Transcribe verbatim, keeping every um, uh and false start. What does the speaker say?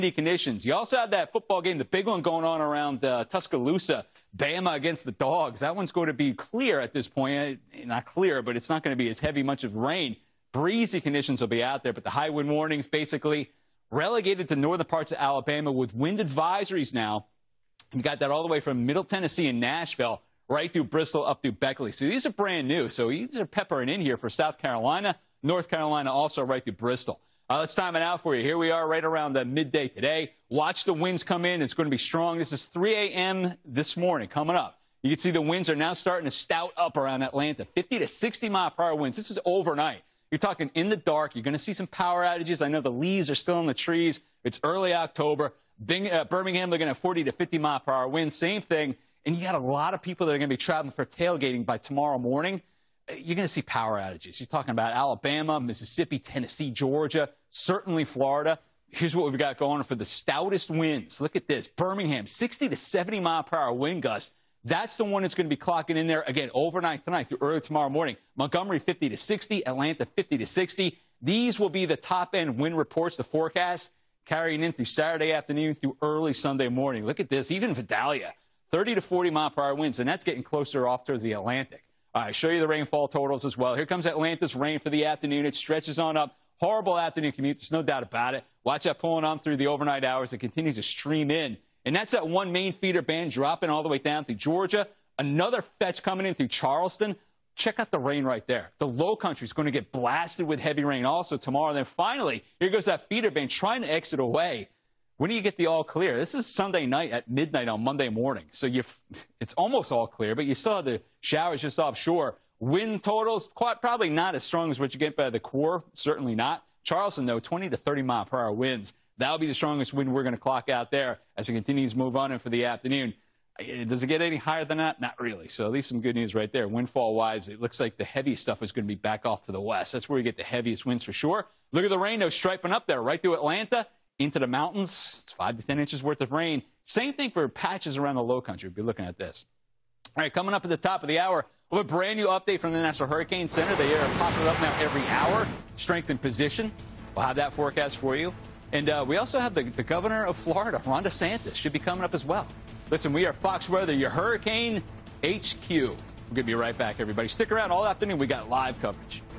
conditions. You also have that football game, the big one going on around uh, Tuscaloosa, Bama against the Dogs. That one's going to be clear at this point. Not clear, but it's not going to be as heavy much of rain. Breezy conditions will be out there, but the high wind warnings basically relegated to northern parts of Alabama with wind advisories now. You got that all the way from Middle Tennessee and Nashville right through Bristol up through Beckley. So these are brand new. So these are peppering in here for South Carolina, North Carolina, also right through Bristol. Uh, let's time it out for you. Here we are right around uh, midday today. Watch the winds come in. It's going to be strong. This is three a m this morning coming up. You can see the winds are now starting to stout up around Atlanta, fifty to sixty mile per hour winds. This is overnight. You're talking in the dark. You're going to see some power outages. I know the leaves are still in the trees. It's early October. Bing, uh, Birmingham looking at forty to fifty mile per hour winds. Same thing. And you got a lot of people that are going to be traveling for tailgating by tomorrow morning. You're going to see power outages. You're talking about Alabama, Mississippi, Tennessee, Georgia, certainly Florida. Here's what we've got going for the stoutest winds. Look at this. Birmingham, sixty to seventy mile per hour wind gust. That's the one that's going to be clocking in there, again, overnight tonight through early tomorrow morning. Montgomery, fifty to sixty. Atlanta, fifty to sixty. These will be the top-end wind reports, the forecast, carrying in through Saturday afternoon through early Sunday morning. Look at this. Even Vidalia, thirty to forty mile per hour winds, and that's getting closer off towards the Atlantic. All right, show you the rainfall totals as well. Here comes Atlanta's rain for the afternoon. It stretches on up. Horrible afternoon commute. There's no doubt about it. Watch that pulling on through the overnight hours. It continues to stream in. And that's that one main feeder band dropping all the way down through Georgia. Another fetch coming in through Charleston. Check out the rain right there. The low country is going to get blasted with heavy rain also tomorrow. And then finally, here goes that feeder band trying to exit away. When do you get the all clear? This is Sunday night at midnight on Monday morning. So you, it's almost all clear, but you still have the showers just offshore. Wind totals, quite, probably not as strong as what you get by the core. Certainly not. Charleston, though, twenty to thirty mile per hour winds. That'll be the strongest wind we're going to clock out there as it continues to move on in for the afternoon. Does it get any higher than that? Not really. So at least some good news right there. Windfall-wise, it looks like the heaviest stuff is going to be back off to the west. That's where you get the heaviest winds for sure. Look at the rain, though, striping up there right through Atlanta. Into the mountains, it's five to ten inches worth of rain. Same thing for patches around the low country. We'll be looking at this. All right, coming up at the top of the hour, we'll have a brand new update from the National Hurricane Center. They are popping up now every hour. Strength and position. We'll have that forecast for you. And uh, we also have the, the governor of Florida, Ron DeSantis, should be coming up as well. Listen, we are Fox Weather, your Hurricane H Q. We're going to be right back, everybody. Stick around all afternoon. We got live coverage.